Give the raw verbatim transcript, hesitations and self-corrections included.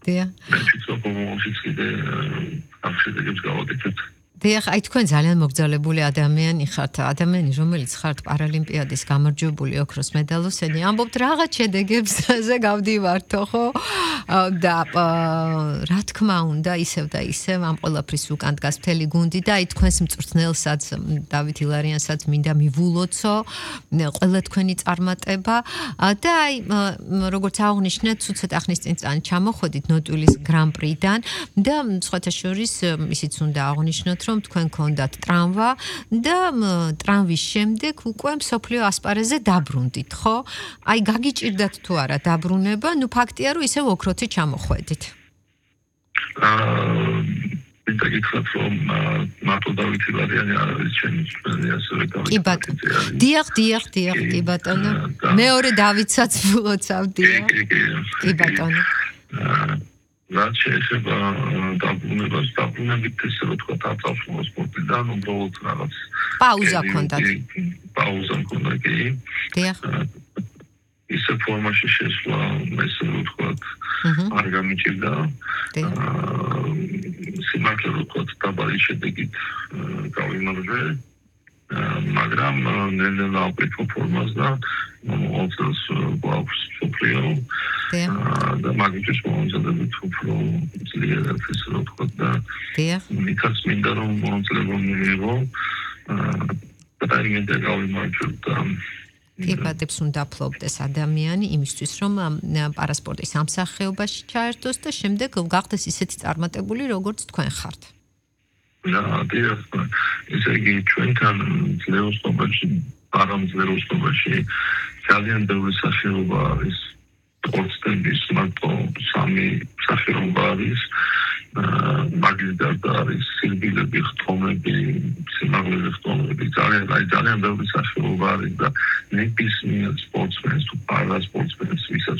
დიახ. მე ვფიქრობ, რომ ის კიდე ამ შედეგებს გავაკეთებთ. დიახ, აი თქვენ ძალიან მოგზაურებული ადამიანი ხართ, ადამიანი, რომელიც ხართ პარალიმპიადის გამარჯვებული ოქროს მედალოსანი, ამბობთ რაღაც შედეგებზე გავდივართო, ხო? და რა თქმა უნდა, ისევ და ისევ ამ ყველაფრის უკან დგას მთელი გუნდი და აი თქვენს მწვრთნელსაც, დავით ილარიანსაც მინდა მივულოცო, ყველა თქვენი წარმატება და აი როგორც აღნიშნეთ, ცუცეთ ახნის წინ ჩამოხვედით ნოტვილის გრან-პრიდან და სხვათა შორის ისიც უნდა აღნიშნოთ, რომ თქვენ გქონდათ ტრამვა და ტრამვის შემდეგ უკვე მსოფლიო ასპარეზზე დაბრუნდით, ხო? აი გაგიჭირდათ თუ არა დაბრუნება, ნუ ფაქტია, რომ ისევ ოქროთი ჩამოხვედით. აა მინდა გითხრათ, რომ მარტო დავით ილარიანი არ არის ჩემი მწვრთნელი, ასევე დავით. კი ბატონო. დიახ, დიახ, დიახ, კი ბატონო. მეორე დავითსაც ვილოცავ, დიახ. კი ბატონო. რაც შეეხება დაბრუნებას, დაბრუნებით ესე რომ თქვა აწავშულო სპორტიდან, უბრალოდ რაღაც პაუზა ჰქონდათ. პაუზა ჰქონდა, კი. დიახ. ისე ფორმაში შესვლა, ესე რომ თქვა, არ გამიჭირდა. სიმართლე რომ თქვა, დაბალი შედეგით გავიმარჯვე, მაგრამ ნელ-ნელა ავყიდო ფორმას და მომავალს გვაქვს სოფლიო და მაგისთვის მომზადებით უფრო ძლიერად ესე რომ თქვა და იქაც მინდა რომ მომძლევა მიიღო და იმედი გავიმარჯვებ და იპატებს უნდა ფლობდეს ადამიანი იმისთვის რომ პარასპორტის ამ სახეობაში ჩაერთოს და შემდეგ გახდეს ისეთი წარმატებული როგორც თქვენ ხართ. და დიახ, ესე იგი ჩვენთან ძლიეროსობაში, არამძლიეროსობაში ძალიან ბევრი სახეობა არის სპორტსების, მარტო სამი სახეობა არის. მაგის გარდა არის სირბილები, ხტომები, სიმაღლეზე ხტომები, ძალიან აი ძალიან ბევრი სახეობა არის და ნებისმიერ სპორტსმენს თუ პარასპორტსმენს, ვისაც